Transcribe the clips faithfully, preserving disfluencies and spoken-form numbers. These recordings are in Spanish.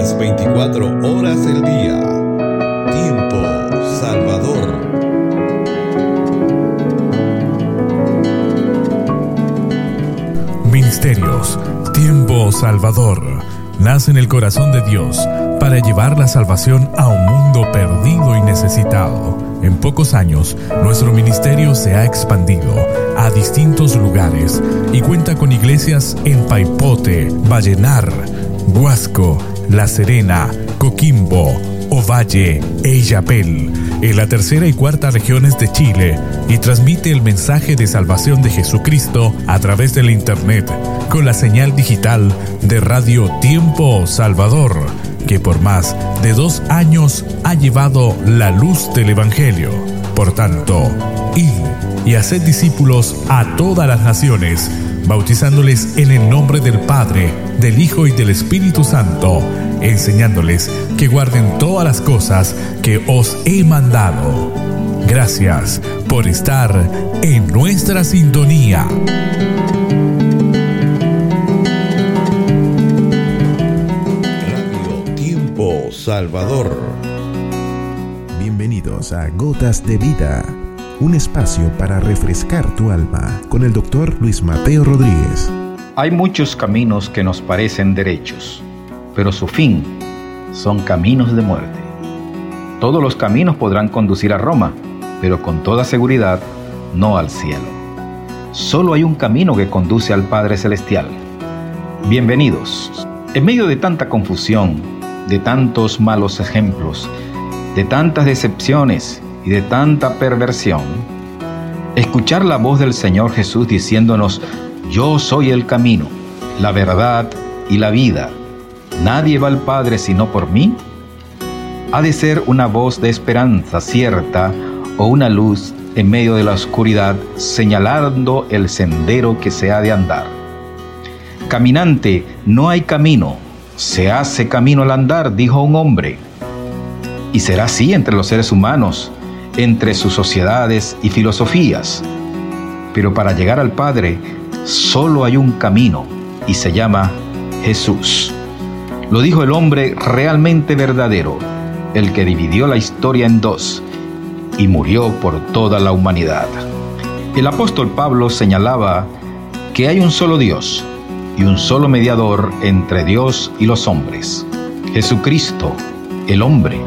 las veinticuatro horas del día. Tiempo Salvador. Ministerios Tiempo Salvador nace en el corazón de Dios para llevar la salvación a un mundo perdido y necesitado. En pocos años, nuestro ministerio se ha expandido a distintos lugares y cuenta con iglesias en Paipote, Vallenar, Huasco, La Serena, Coquimbo, Ovalle e Illapel, en la tercera y cuarta regiones de Chile, y transmite el mensaje de salvación de Jesucristo a través del Internet, con la señal digital de Radio Tiempo Salvador, que por más de dos años ha llevado la luz del Evangelio. Por tanto, id y haced discípulos a todas las naciones, bautizándoles en el nombre del Padre, del Hijo y del Espíritu Santo, enseñándoles que guarden todas las cosas que os he mandado. Gracias por estar en nuestra sintonía. Radio Tiempo Salvador. Bienvenidos a Gotas de Vida, un espacio para refrescar tu alma, con el doctor Luis Mateo Rodríguez. Hay muchos caminos que nos parecen derechos, pero su fin son caminos de muerte. Todos los caminos podrán conducir a Roma, pero con toda seguridad no al cielo. Solo hay un camino que conduce al Padre Celestial. Bienvenidos. En medio de tanta confusión, de tantos malos ejemplos, de tantas decepciones y de tanta perversión, escuchar la voz del Señor Jesús diciéndonos: yo soy el camino, la verdad y la vida. Nadie va al Padre sino por mí. Ha de ser una voz de esperanza cierta o una luz en medio de la oscuridad, señalando el sendero que se ha de andar. Caminante, no hay camino, se hace camino al andar, dijo un hombre. Y será así entre los seres humanos, entre sus sociedades y filosofías. Pero para llegar al Padre, solo hay un camino, y se llama Jesús. Lo dijo el hombre realmente verdadero, el que dividió la historia en dos y murió por toda la humanidad. El apóstol Pablo señalaba que hay un solo Dios y un solo mediador entre Dios y los hombres: Jesucristo, el hombre.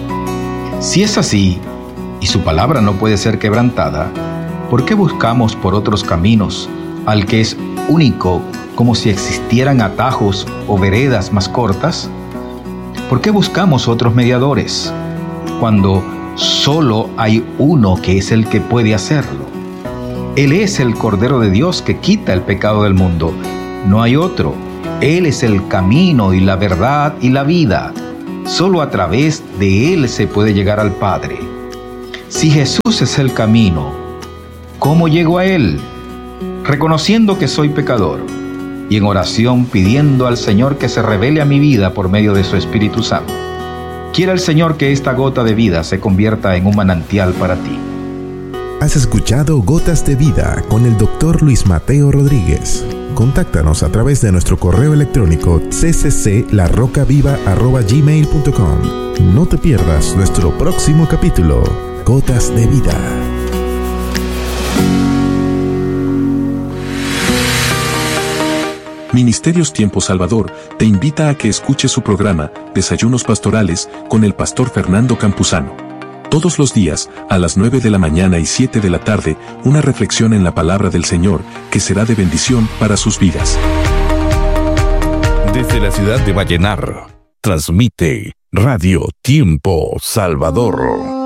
Si es así, y su palabra no puede ser quebrantada, ¿por qué buscamos por otros caminos al que es único, como si existieran atajos o veredas más cortas? ¿Por qué buscamos otros mediadores cuando solo hay uno que es el que puede hacerlo? Él es el Cordero de Dios que quita el pecado del mundo. No hay otro. Él es el camino y la verdad y la vida. Solo a través de Él se puede llegar al Padre. Si Jesús es el camino, ¿cómo llego a Él? Reconociendo que soy pecador y en oración pidiendo al Señor que se revele a mi vida por medio de su Espíritu Santo. Quiera el Señor que esta gota de vida se convierta en un manantial para ti. Has escuchado Gotas de Vida con el doctor Luis Mateo Rodríguez. Contáctanos a través de nuestro correo electrónico c c c la roca viva arroba gmail punto com. No te pierdas nuestro próximo capítulo, Gotas de Vida. Ministerios Tiempo Salvador te invita a que escuches su programa Desayunos Pastorales con el pastor Fernando Campuzano. Todos los días, a las nueve de la mañana y siete de la tarde, una reflexión en la palabra del Señor que será de bendición para sus vidas. Desde la ciudad de Vallenar, transmite Radio Tiempo Salvador.